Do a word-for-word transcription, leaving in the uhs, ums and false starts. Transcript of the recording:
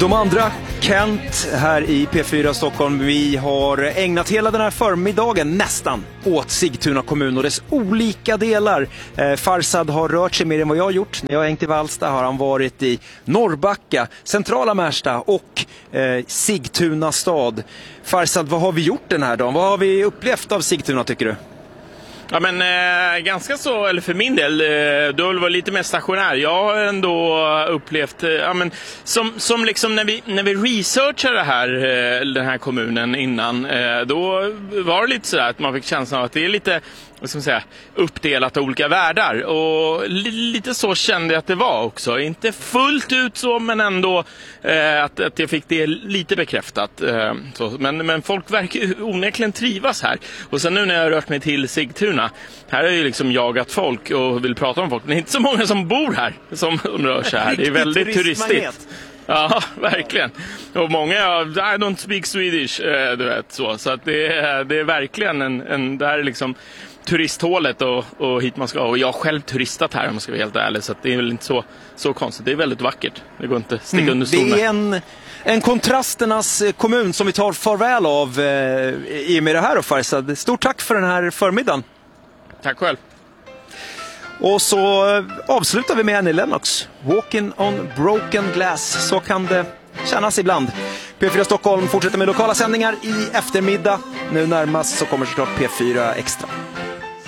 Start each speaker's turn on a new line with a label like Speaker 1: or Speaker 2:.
Speaker 1: De andra, Kent här i P fyra Stockholm. Vi har ägnat hela den här förmiddagen nästan åt Sigtuna kommun och dess olika delar. Eh, Farsad har rört sig mer än vad jag har gjort. När jag har hängt i Vallsta har han varit i Norrbacka, centrala Märsta och eh, Sigtuna stad. Farsad, vad har vi gjort den här dagen? Vad har vi upplevt av Sigtuna, tycker du?
Speaker 2: Ja, men eh, ganska så, eller för min del, eh, då var lite mer stationär. Jag har ändå upplevt, eh, ja, men, som, som liksom när vi, när vi researchade det här, eh, den här kommunen innan, eh, då var det lite sådär att man fick känslan av att det är lite, vad ska man säga, uppdelat av olika världar. Och li, lite så kände jag att det var också. Inte fullt ut så, men ändå eh, att, att jag fick det lite bekräftat. Eh, så. Men, men folk verkar onekligen trivas här. Och sen nu när jag har rört mig till Sigtuna, här har jag ju liksom jagat folk och vill prata om folk. Men det är inte så många som bor här som, som rör sig här. Det är väldigt turistigt. Ja, verkligen. Och många, I don't speak Swedish, eh, du vet så. Så att det, är, det är verkligen en, en där liksom turisthålet och, och hit man ska. Och jag har själv turistat här, om man ska vara helt ärlig. Så att det är väl inte så, så konstigt. Det är väldigt vackert. Det går inte att sticka mm, under stolen.
Speaker 1: Det är en, en kontrasternas kommun som vi tar farväl av eh, i och med det här och Farsad. Stort tack för den här förmiddagen.
Speaker 2: Tack själv.
Speaker 1: Och så avslutar vi med Annie Lennox. Walking on broken glass. Så kan det kännas ibland. P fyra Stockholm fortsätter med lokala sändningar i eftermiddag. Nu närmast så kommer såklart P fyra Extra.